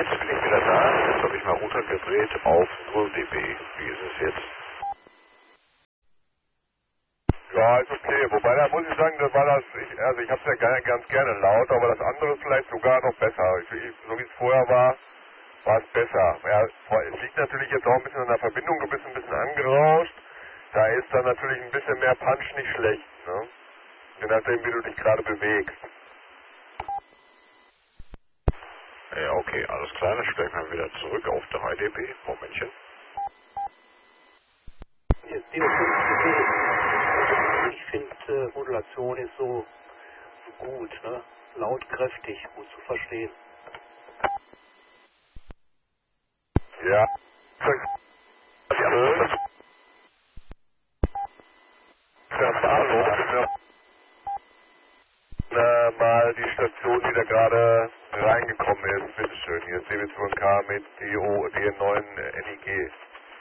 jetzt bin ich wieder da. Jetzt habe ich mal runtergedreht auf 0 dB. Wie ist es jetzt? Ja, ist okay. Wobei, da muss ich sagen, das war das, ich habe es ja ganz gerne laut, aber das andere ist vielleicht sogar noch besser. So wie es vorher war, war es besser. Ja, es liegt natürlich jetzt auch ein bisschen an der Verbindung, du bist ein bisschen angerauscht. Da ist dann natürlich ein bisschen mehr Punch nicht schlecht, ne? Je nachdem, wie du dich gerade bewegst. Ja, okay, alles klar. Dann stellen wir wieder zurück auf 3 dB. Momentchen. Jetzt DO5 ich finde, Modulation ist so gut, ne? Laut, kräftig, gut zu verstehen. Ja. Mal die Station, die da gerade reingekommen ist. Bitteschön. Hier ist DB2K mit DN9 NIG.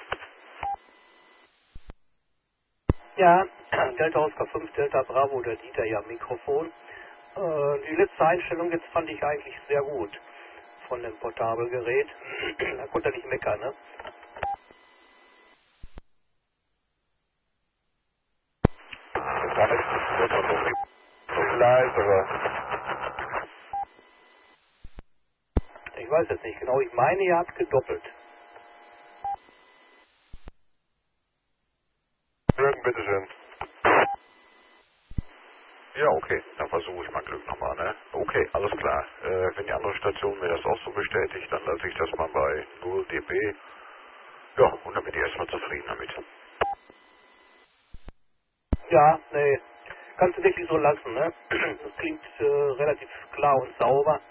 Ja, Delta Oscar 5, Delta Bravo, der Dieter ja am Mikrofon. Die letzte Einstellung jetzt fand ich eigentlich sehr gut von dem Portabelgerät. Da konnte er nicht meckern, ne? Leisere. Ich weiß jetzt nicht genau, ich meine, ihr habt gedoppelt. Jürgen, bitteschön. Ja, okay. Dann versuche ich mein Glück nochmal, ne? Okay, alles klar. Wenn die andere Station mir das auch so bestätigt, dann lasse ich das mal bei 0 dB. Ja, und dann bin ich erstmal zufrieden damit. Ja, nee, kannst du wirklich so lassen, ne? Das klingt relativ klar und sauber.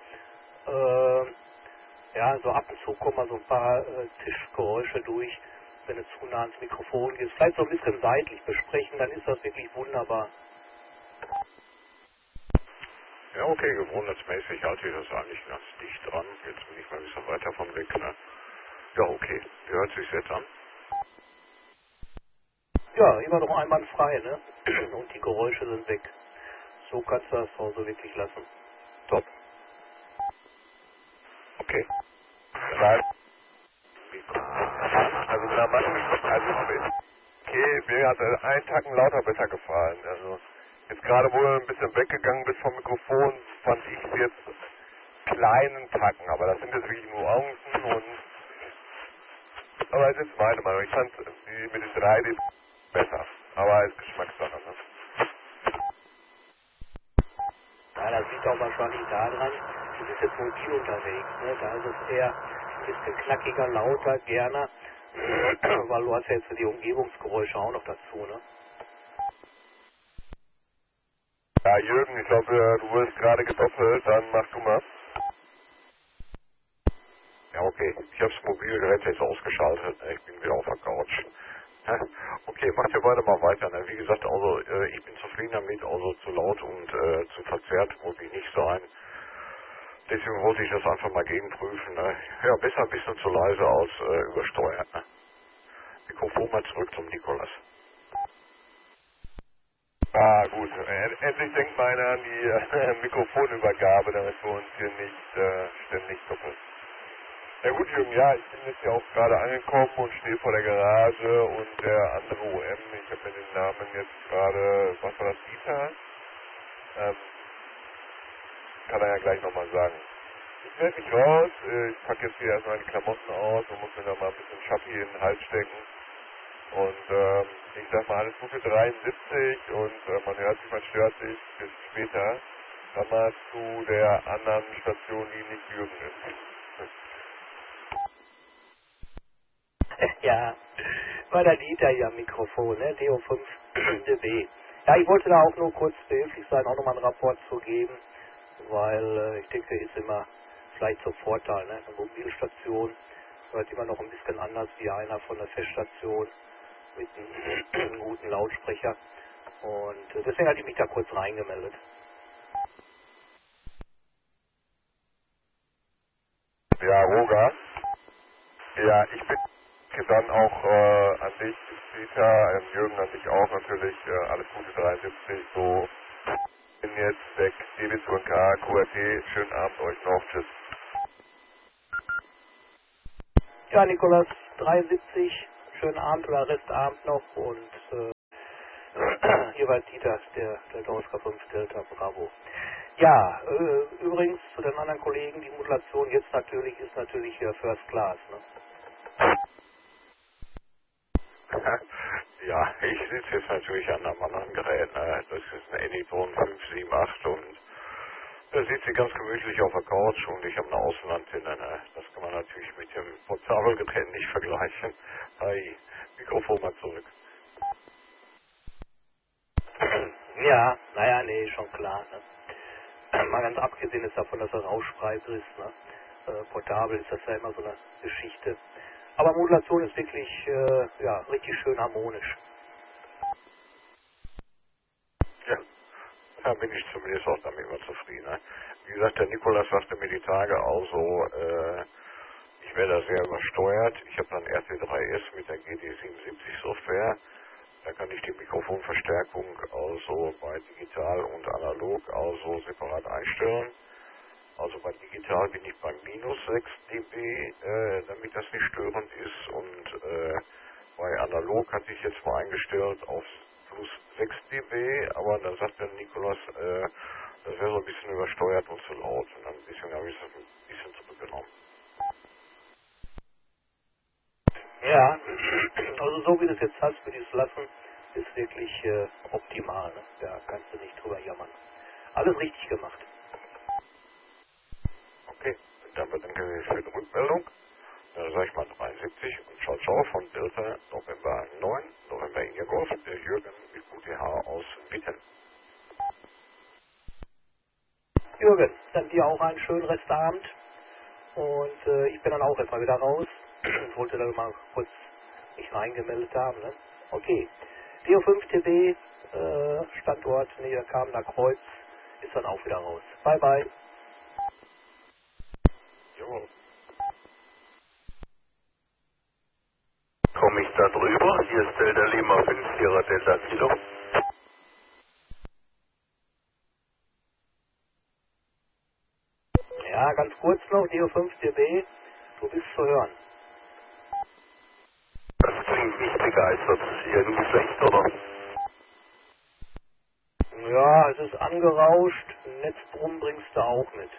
Ja, so ab und zu kommen mal so ein paar Tischgeräusche durch, wenn du zu nah ans Mikrofon gehst. Vielleicht so ein bisschen seitlich besprechen, dann ist das wirklich wunderbar. Ja, okay, gewohnheitsmäßig halte ich das eigentlich ganz dicht dran. Jetzt bin ich mal ein bisschen weiter von weg, ne? Ja, okay. Wie hört sich jetzt an? Ja, immer noch einwandfrei, ne? Und die Geräusche sind weg. So kannst du das also wirklich lassen. Top. Okay. Nein. Also da okay, mir hat ein Tacken lauter besser gefallen. Also jetzt gerade, wo du ein bisschen weggegangen bist vom Mikrofon, fand ich es jetzt kleinen Tacken, aber das sind jetzt wirklich Nuancen und aber es ist jetzt meine Meinung. Ich fand die mit den 3 d besser. Aber ist Geschmackssache, ne? Ja, das liegt auch wahrscheinlich daran, du bist jetzt mobil unterwegs, ne? Da ist es eher ein bisschen knackiger, lauter, gerne, weil du hast ja jetzt die Umgebungsgeräusche auch noch dazu, ne? Ja, Jürgen, ich glaube, du wirst gerade gedoppelt, dann mach du mal. Ja, okay. Ich habe das Mobilgerät jetzt ausgeschaltet. Ich bin wieder auf der Couch. Okay, macht ihr beide mal weiter. Ne? Wie gesagt, also ich bin zufrieden damit, also zu laut und zu verzerrt muss ich nicht sein. Deswegen wollte ich das einfach mal gegenprüfen. Ne? Ja, besser ein bisschen zu leise als übersteuert. Ne? Mikrofon mal zurück zum Nikolas. Ah, gut. Endlich denkt mal einer an die Mikrofonübergabe, damit wir uns hier nicht ständig doppeln. Ja gut, Jürgen, ja, ich bin jetzt ja auch gerade angekommen und stehe vor der Garage und der andere OM, ich habe mir den Namen jetzt gerade, was war das, Dieter? Ähm, kann er ja gleich nochmal sagen. Ich melde mich raus, ich packe jetzt hier erstmal die Klamotten aus und muss mir noch mal ein bisschen Schappi in den Hals stecken. Und ich sag mal alles Gute 73 und man hört sich, man stört sich, bis später. Dann mal zu der anderen Station, die nicht Jürgen ist. Ja, war der Dieter hier am Mikrofon, ne? DO5 dB. Ja, ich wollte da auch nur kurz behilflich sein, auch nochmal einen Rapport zu geben, weil ich denke, ist immer vielleicht zum Vorteil, ne? Eine Mobilstation hört immer noch ein bisschen anders wie einer von der Feststation mit einem guten Lautsprecher. Und deswegen hatte ich mich da kurz reingemeldet. Ja, Roger. Ja, ich bin dann auch an dich, Dieter, Jürgen an dich auch natürlich, alles Gute 73, so, bin jetzt weg, DB2K, QRT, schönen Abend euch noch, tschüss. Ja, Nikolas 73, schönen Abend oder Restabend noch und hier war Dieter, der Delta Oscar 5 Delta Bravo. Ja, übrigens zu den anderen Kollegen, die Modulation jetzt natürlich ist natürlich hier First Class, ne? Ja, ich sitze jetzt natürlich an einem anderen Gerät, ne? Das ist ein Anytone 578 und da sitzt sie ganz gemütlich auf der Couch und ich habe eine Außenantenne, ne? Das kann man natürlich mit dem Portabelgerät nicht vergleichen. Hi, Mikrofon mal zurück. Ja, naja, nee, schon klar, ne? Mal ganz abgesehen ist davon, dass er Rauschpreise ist, ne? Portabel ist das ja immer so eine Geschichte. Aber Modulation ist wirklich, ja, richtig schön harmonisch. Ja, da bin ich zumindest auch damit immer zufrieden, ne? Wie gesagt, der Nikolas sagte mir die Tage also, ich werde da sehr übersteuert. Ich habe dann RT3S mit der GD77 Software. Da kann ich die Mikrofonverstärkung also bei digital und analog also separat einstellen. Also bei digital bin ich bei minus 6 dB, damit das nicht störend ist. Und bei analog hatte ich jetzt mal eingestellt auf plus 6 dB, aber dann sagt der Nikolas, das wäre so ein bisschen übersteuert und zu laut. Und dann deswegen habe ich es ein bisschen zurückgenommen. Ja, also so wie du es jetzt hast, würde ich es lassen, ist wirklich optimal. Ne? Da kannst du nicht drüber jammern. Alles richtig gemacht. Okay, dann bedanke ich mich für die Rückmeldung. Dann sage ich mal 73 und ciao ciao von Delta November 9, November India Golf, der Jürgen mit QTH aus Witten. Jürgen, dann dir auch einen schönen Restabend und ich bin dann auch erstmal wieder raus. Ich wollte dann mal kurz mich reingemeldet haben. Ne? Okay, DO5TB, Standort näher Kamener Kreuz, ist dann auch wieder raus. Bye bye. Jo. Komme ich da drüber? Hier ist Delta Lima 5 Sierra Delta Kilo. Ja, ganz kurz noch, DO5TB, du bist zu hören. Das klingt nicht begeistert. Irgendwie schlecht, oder? Ja, es ist angerauscht, Netzbrummen bringst du auch mit.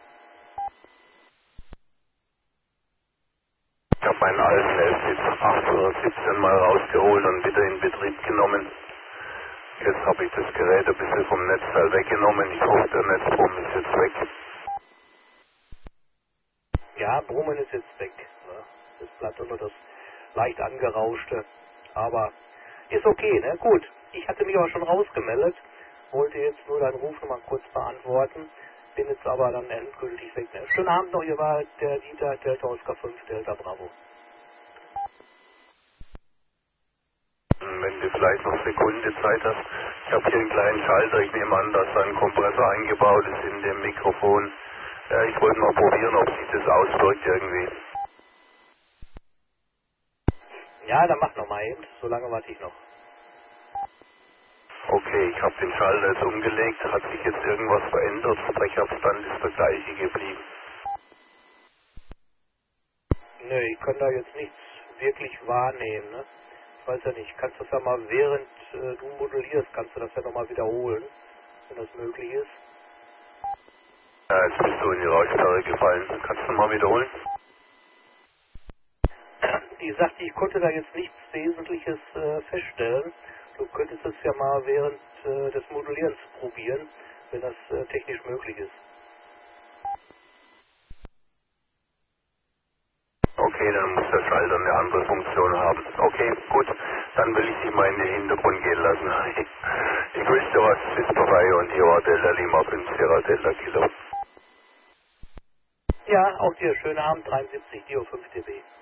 Ich habe meinen alten LC 817 mal rausgeholt und wieder in Betrieb genommen. Jetzt habe ich das Gerät ein bisschen vom Netzteil weggenommen. Ich hoffe, der Netzbrumm ist jetzt weg. Ja, Brummen ist jetzt weg. Ne? Das bleibt nur das leicht angerauschte. Aber ist okay, ne? Gut. Ich hatte mich aber schon rausgemeldet. Wollte jetzt nur deinen Ruf nochmal kurz beantworten. Bin jetzt aber dann endgültig weg. Ne? Schönen Abend noch, hier war der Dieter, Delta Oscar 5, Delta Bravo. Wenn du vielleicht noch Sekunde Zeit hast. Ich habe hier einen kleinen Schalter. Ich nehme an, dass da ein Kompressor eingebaut ist in dem Mikrofon. Ja, ich wollte mal probieren, ob sich das auswirkt irgendwie. Ja, dann mach noch mal eben. So lange warte ich noch. Okay, ich habe den Schalter jetzt umgelegt. Hat sich jetzt irgendwas verändert? Sprechabstand ist der gleiche geblieben. Nö, ich kann da jetzt nichts wirklich wahrnehmen. Ne? Ich weiß ja nicht, kannst du das ja mal während du modellierst, kannst du das ja nochmal wiederholen, wenn das möglich ist. Ja, jetzt bist du in die Rauschsperre gefallen. Kannst du mal wiederholen? Die sagte, ich konnte da jetzt nichts Wesentliches feststellen. Du könntest es ja mal während des Modellierens probieren, wenn das technisch möglich ist. Okay, dann muss der Schalter eine andere Funktion haben. Okay, gut. Dann will ich Sie mal in den Hintergrund gehen lassen. Ich wüsste was, es ist vorbei und hier war Delta Lima 5 Sierra Delta Kilo. Ja, auch dir schönen Abend, 73 DO5 DB.